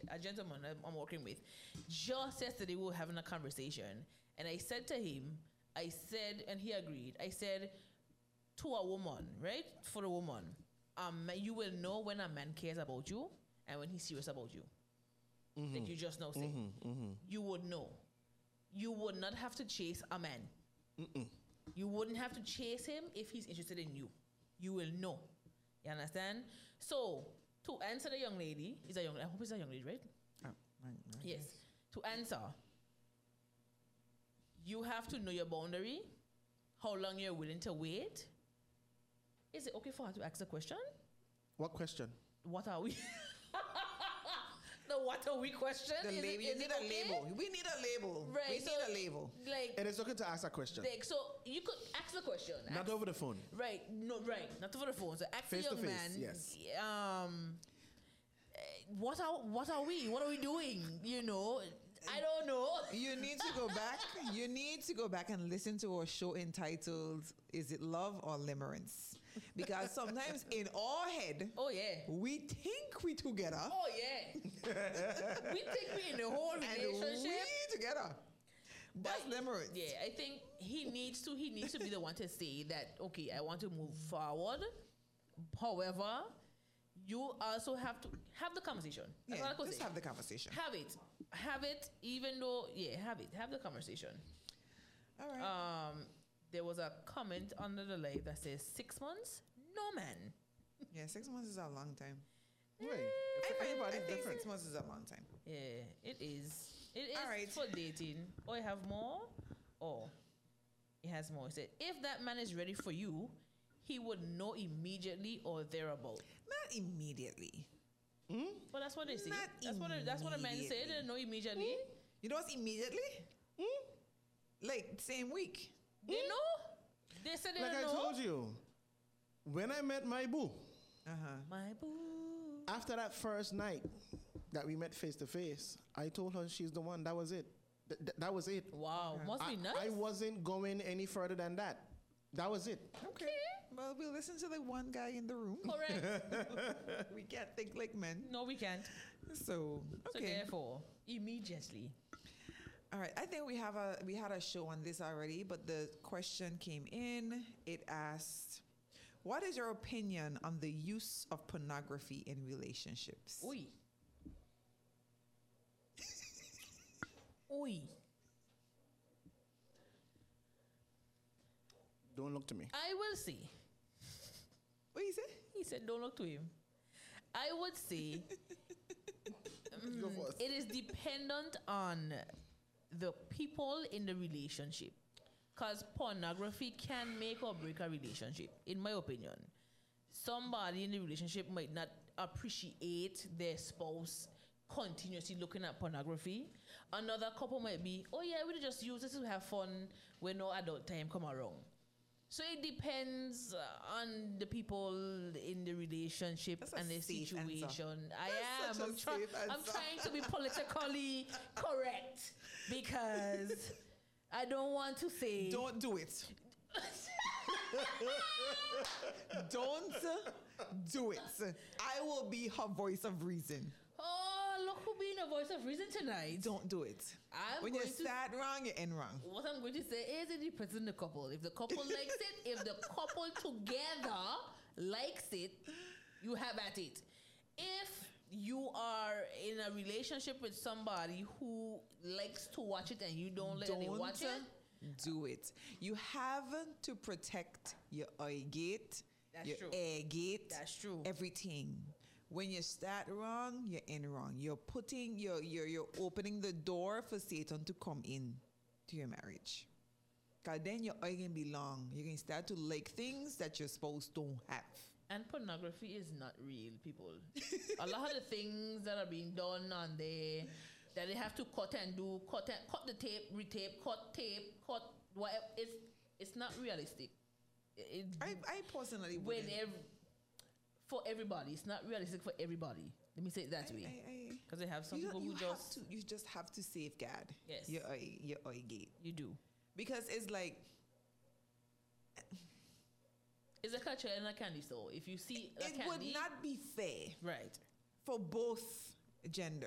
a gentleman I'm working with, just yesterday we were having a conversation, and I said to him, and he agreed. I said to a woman, right? For a woman, you will know when a man cares about you and when he's serious about you. Like you just know, say, you would know. You would not have to chase a man. You wouldn't have to chase him if he's interested in you. You will know. You understand? So, to answer the young lady, I hope it's a young lady, right? Yes. To answer, you have to know your boundary, how long you're willing to wait. Is it okay for her to ask a question? What question? What are we? The what are we question? The label. You need a label. We need a label. Right. We need a label. Like, It is okay to ask a question. so you could ask the question. Not over the phone. Right. No. Right. Not over the phone. So ask the Face to young face, man. yes. What are we? What are we doing? You know. I don't know. You need to go back. You need to go back and listen to our show entitled "Is It Love or Limerence?" Because sometimes in our head, Oh yeah. we think we together, Oh yeah. We think we in the whole and relationship. we together. That's limerence. Yeah, I think he needs to be the one to say that, okay, I want to move forward. However, you also have to have the conversation. That's all I could Just say. have the conversation. Have it, even though, have the conversation. All right. There was a comment under the live that says 6 months? No, man. Yeah, 6 months is a long time. Right. I think 6 months is a long time. Yeah, it is. It is All right. for dating. Or you have more, or it has more. It said, if that man is ready for you, he would know immediately or thereabout. Not immediately. But that's what they say. Not That's what a man say. They know immediately. You know what's immediately? Like same week. They know. They said they Like I know. told you, when I met my boo, My boo. after that first night that we met face to face, I told her she's the one. That was it. That was it. Wow, must be nice. I wasn't going any further than that. That was it. Okay. Well, we'll listen to the one guy in the room. Correct. We can't think like men. No, we can't. So, okay. So therefore, immediately. All right. I think we had a show on this already, but the question came in. It asked, what is your opinion on the use of pornography in relationships? Oi. Oi. Don't look to me. I will say. What you say? He said, don't look to him. I would say Go first. it is dependent on the people in the relationship. Because pornography can make or break a relationship, in my opinion. Somebody in the relationship might not appreciate their spouse continuously looking at pornography. Another couple might be, oh yeah, we just use this to have fun when no adult time come around. So it depends on the people in the relationship That's a and the safe situation. That's such a safe I'm answer. trying to be politically correct because I don't want to say. Don't do it. Don't do it. I will be her voice of reason. Oh, look who being a voice of reason tonight. Don't do it. I'm when you going to- start wrong, you end wrong. What I'm going to say is it depends on the couple. If the couple likes it, if the couple together likes it, you have at it. If you are in a relationship with somebody who likes to watch it and you don't let them watch it, do it. You have to protect your eye gate, That's your true. air gate. That's true. Everything. When you start wrong, you end wrong. You're opening the door for Satan to come in to your marriage. Cause then your eye can be long. You can start to like things that your spouse don't have. and pornography is not real, people. A lot of the things that are being done on there that they have to cut the tape, retape, cut whatever. It's not realistic. I personally For everybody, it's not realistic for everybody. Let me say it that way, because they have some people who you just have to safeguard Yes. your eye gate. You do. Because it's like It's a culture in a candy store. If you see a it candy, would not be fair right. for both gender